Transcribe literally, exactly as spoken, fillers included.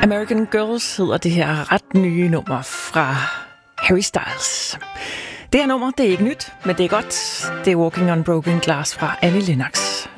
American Girls hedder det her ret nye nummer fra Harry Styles. Det her nummer, det er ikke nyt, men det er godt. Det er Walking on Broken Glass fra Annie Lennox.